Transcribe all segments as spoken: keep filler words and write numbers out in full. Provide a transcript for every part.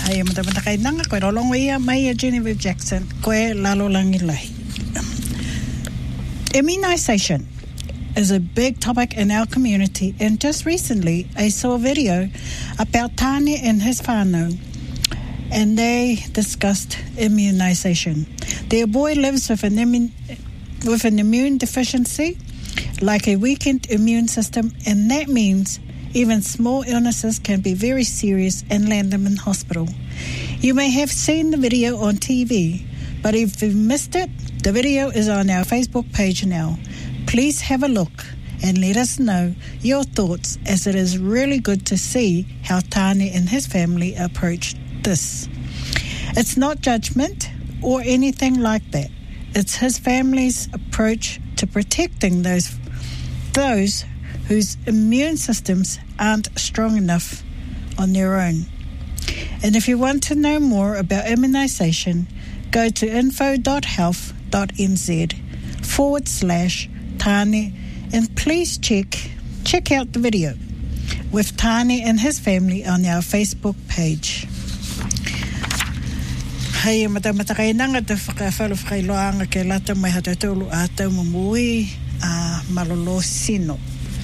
Hai mata mata kai nanga koe rolongo ia mai a Genevieve Jackson koe lalo langi lahi. Immunization is a big topic in our community, and just recently I saw a video about Tane and his whānau, and they discussed immunization. Their boy lives with an immune, with an immune deficiency, like a weakened immune system, and that means even small illnesses can be very serious and land them in hospital. You may have seen the video on T V, but if you've missed it, the video is on our Facebook page now. Please have a look and let us know your thoughts, as it is really good to see how Tane and his family approached this. It's not judgment or anything like that. It's his family's approach to protecting those those whose immune systems aren't strong enough on their own. And if you want to know more about immunization, go to info.health.nz forward slash Tane, and please check check out the video with Tane and his family on our Facebook page. Hei mata mata kai nanga te whakawhalu whakailoanga ke lata mai hata tolu a tau mamui a malolo sino.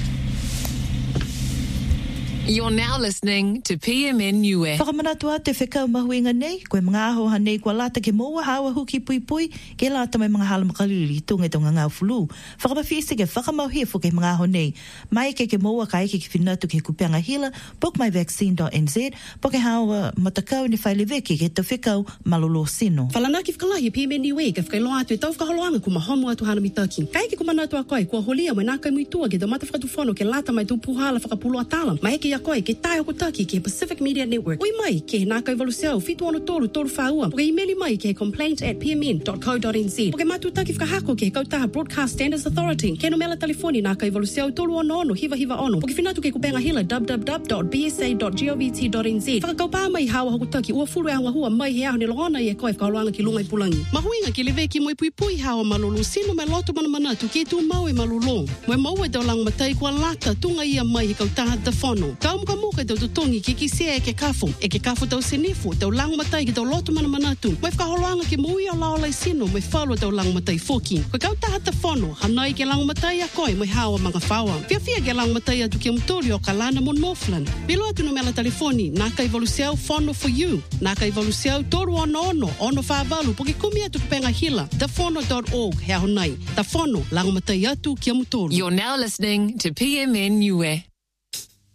You're now listening to P M N U E. Whakamanatua te whekau mahuinga nei, koe mga aho hanei kua lata ke moa hawa huki pui pui, ke lata mai mga hala makalili tunga tonga ngā fulu. Whakamawhisi ke whakamauhia fuke mga aho nei. Mai ke ke moa ka eke ke whinatu ke kupianga hila, book my vaccine dot n z, po ke hawa matakau ni whaile veki ke te whekau malolo sino. Whalana ki whakalahi P M N U E, ke whakailoa atu e tau whakaholoanga ku mahomu atu hana mitaki. Kai ke kumanatua koe, kua holia mai nā kai muitua ke domata whakatufono ke lata mai tu puhala whakapulo atalam. Mai ke koe ke tai ko taki ke Pacific Media Network. Oi mai ke nā kai valuseo fitu ono toru toru whaua. Ke emaili mai ke complaint at p m n dot co dot n z. Ke matu taki whakahako ke kautaha Broadcast Standards Authority. Ke no mela telefoni nā kai valuseo toru ono ono hiva hiva ono. Ke whinatu ke kupenga hila w w w dot b s a dot govt dot n z. Whakakaupa mai hawa hoko taki ua furu e hanga hua mai he aho ni longona i e koe whakaoloanga ki lunga i pulangi. Mahuinga ki lewe ki moi pui pui hawa malolo sino mai loto mana manatu ke tu mau e malolo. Moe mau e tau lang matai kua lata tunga ia mai i kautaha te whono. Tau muka muka tau tutongi ki ki sea e ke kafu. E ke kafu tau senifu, tau lang matai ki tau loto mana manatu. Moe whakaholoanga ki mui o laolai sino moe whalua tau lang matai foki. Koe kautaha te whono, hanai ke lang matai a koe moe hawa mga whawa. Fia fia ke lang matai atu ki mtori o Kalana mo Northland. Bilo atu no mela telefoni, nā kai valuseo whono for you. Nā kai valuseo toru ono ono, ono whāwalu, po ke kumi atu kupenga hila, the whono dot org, hea honai. The whono, lang matai atu ki mtori. You're now listening to P M N U E.